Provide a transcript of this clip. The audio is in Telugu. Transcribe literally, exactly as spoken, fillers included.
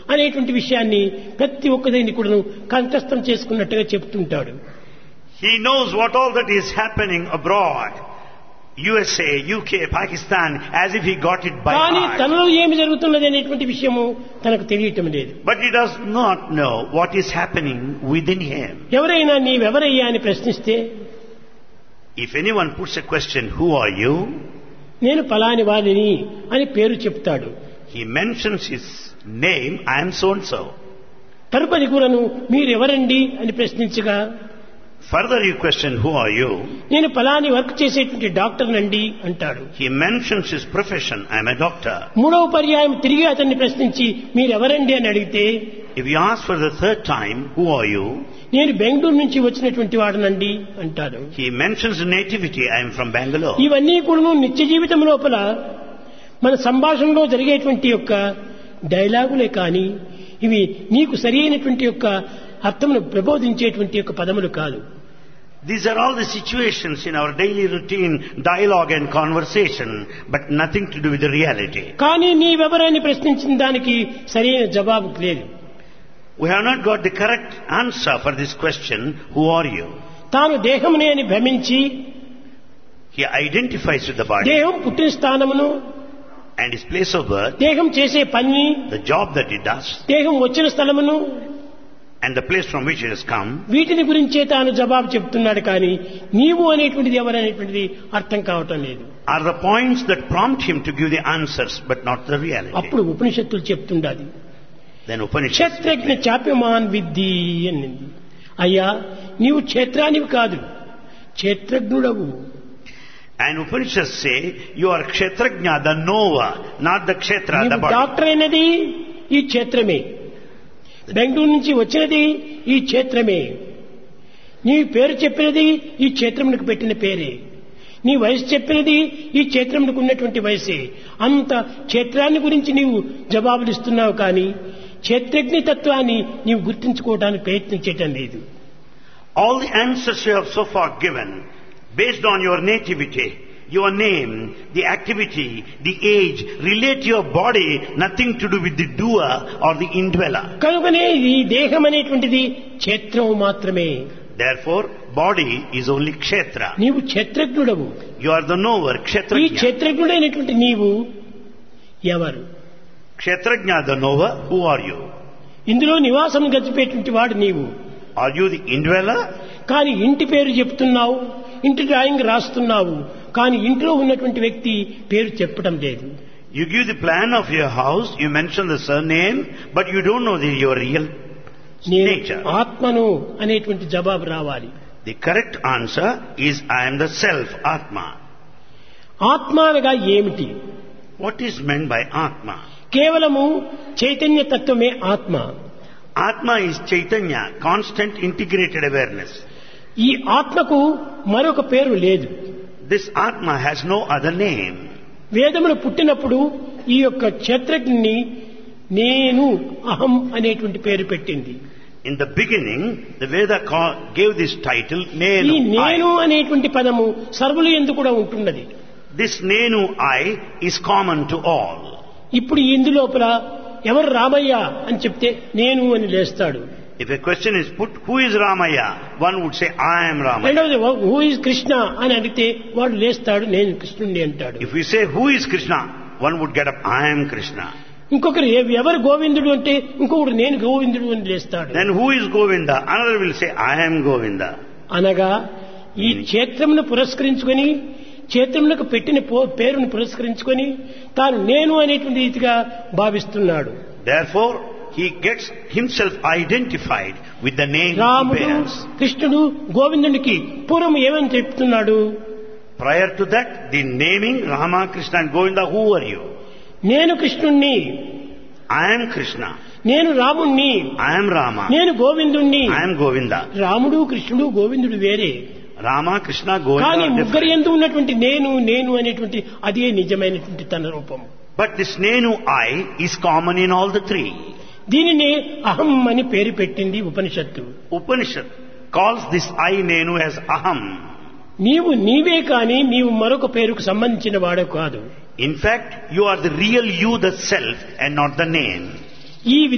అనేటువంటి విషయాన్ని ప్రతి ఒక్కదాన్ని కూడా కంఠస్థం చేసుకున్నట్టుగా చెప్తుంటాడు. He knows what all that is happening abroad. U S A, U K, Pakistan, as if he got it by కానీ heart. తనలో ఏమి జరుగుతున్నది అనేటువంటి విషయము తనకు తెలియటం లేదు. But he does not know what is happening within him. ఎవరైనా నీవెవరయ్యా అని ప్రశ్నిస్తే, If anyone puts a question, who are you? నేను పలాని వారిని అని పేరు చెప్తాడు. He mentions his name, I am so and so. తరుపది కూడాను మీరెవరండి అని ప్రశ్నించగా, Further you question, who are you? నేను పలాని వర్క్ చేసేటువంటి డాక్టర్ నండి అంటాడు. He mentions his profession, I am a doctor. మూడవ పర్యాయం తిరిగి అతన్ని ప్రశ్నించి మీరెవరండి అని అడిగితే, If you ask for the third time, who are you? నేను బెంగళూరు నుంచి వచ్చినటువంటి వాడనండి అంటాడు. He mentions nativity, I am from Bangalore. ఇవన్నీ కూడా నిత్య జీవితం లోపల మన సంభాషణలో జరిగేటువంటి యొక్క డైలాగులే కానీ ఇవి నీకు సరి అయినటువంటి యొక్క అర్థమును ప్రబోధించేటువంటి యొక్క పదములు కాదు. These are all the situations in our daily routine, dialogue and conversation, but nothing to do with the reality. కానీ నీవెవరని ప్రశ్నించిన దానికి సరైన జవాబు లేదు. We have not got the correct answer for this question, who are you? తాను దేహమునే అని భ్రమించి He identifies with the body దేహం పుట్టిన స్థానమును, and his place of birth, దేహం చేసే పని, the job that he does, దేహం వచ్చిన స్థలమును, and the place from which it has come. వీటిని గురించే తాను జవాబు చెప్తున్నాడు. కానీ నీవు అనేటువంటిది ఎవరనేటువంటిది అర్థం కావటం లేదు. Are the points that prompt him to give the answers, but not the reality. అప్పుడు ఉపనిషత్తులు చెప్తుండాలి, Then Upanishad. క్షేత్రజ్ఞ చాప్యమాన్ విద్ధి అనింది. అయ్యా నీవు క్షేత్రానివి కాదు, క్షేత్రజ్ఞుడవు. And Upanishads say, you are Kshetrajna, the knower, not the Kshetra, the నీవు body. డాక్టర్ అయినది ఈ క్షేత్రమే, బెంగళూరు నుంచి వచ్చినది ఈ క్షేత్రమే, నీ పేరు చెప్పినది ఈ క్షేత్రమునకు పెట్టిన పేరే, నీ వయసు చెప్పినది ఈ క్షేత్రమునకు ఉన్నటువంటి వయసే. అంత క్షేత్రాన్ని గురించి నీవు జవాబులు ఇస్తున్నావు, కానీ క్షేత్రజ్ఞ తత్వాన్ని నీవు గుర్తించుకోవడానికి ప్రయత్నించటం లేదు. All the answers you have so far given, based on your nativity, your name, the activity, the age, relate to your body, nothing to do with the doer or the indweller. కనుకనే ఈ దేహం అనేటువంటిది క్షేత్రం మాత్రమే. Therefore, body is only Kshetra. నీవు క్షేత్రజ్ఞుడవు. You are the knower, ఈ Kshetrajna. క్షేత్రజ్ఞుడైనటువంటి నీవు ఎవరు? Kshetrajna, the knower, who are you? ఇందులో నివాసం గడిపేటువంటి వాడు నీవు. Are you the indweller? కానీ ఇంటి పేరు చెప్తున్నావు, ఇంటి డ్రాయింగ్ రాస్తున్నావు, కానీ ఇంట్లో ఉన్నటువంటి వ్యక్తి పేరు చెప్పడం లేదు. You give the plan of your house, you mention the surname, but you don't know the, your real నేను nature. ఆత్మను అనేటువంటి జవాబు రావాలి. The correct answer is, I am the self, Atma. ఆత్మ అనగా ఏమిటి? What is meant by Atma? కేవలము చైతన్య తత్వమే ఆత్మ. Atma is Chaitanya, constant integrated awareness. ఈ ఆత్మకు మరొక పేరు లేదు. This Atma has no other name. వేదములు పుట్టినప్పుడు ఈ యొక్క క్షేత్రజ్ఞని నేను అహం అనేటువంటి పేరు పెట్టింది. In the beginning, the Veda call, gave this title, ఈ Nenu నేను I. అనేటువంటి పదము సర్వులు యందు కూడా ఉంటున్నది. This Nenu I is common to all. ఇప్పుడు ఇందులోపల ఎవరు రామయ్య అని చెప్తే నేను అని లేస్తాడు. If a question is put, who is Ramaya? One would say, I am Ramaya. రెండవది హూ ఇస్ కృష్ణ అని అడిగితే వాడు లేస్తాడు, నేను కృష్ణుడిని అంటాడు. If we say, who is Krishna? One would get up, I am Krishna. ఇంకొకరు ఎ- ఎవరు గోవిందుడు అంటే ఇంకొకరు నేను గోవిందుడు అని లేస్తాడు. Then who is Govinda? Another will say, I am Govinda. అనగా ఈ క్షేత్రమును పురస్కరించుకొని, క్షేత్రములకు పెట్టిన పో- పేరును పురస్కరించుకొని తాను నేను అనేటువంటి రీతిగా భావిస్తున్నాడు. Therefore, he gets himself identified with the name he రాముడు, bears. కృష్ణుడు, గోవిందునికి పూర్వం ఏమని చెప్తున్నాడు? Prior to that, the naming Rama, Krishna and Govinda, who are you? నేను కృష్ణుణ్ణి, I am Krishna. నేను రాముణ్ణి, I am Rama. నేను గోవిందుణ్ణి. I am Govinda. రాముడు, కృష్ణుడు, గోవిందుడు వేరే. Rama, Krishna, Govinda కానీ are ముగ్గురు different. ఎందు ఉన్నటువంటి నేను నేను అనేటువంటి అదే నిజమైనటువంటి తన రూపం. But this Nenu I is common in all the three. దీనిని అహం అని పేరు పెట్టింది ఉపనిషత్తు. Upanishad calls this I Nenu as Aham. నీవు నీవే కాని నీవు మరొక పేరుకు సంబంధించిన వాడు కాదు. In fact, you are the real you, the self, and not the name. ఈ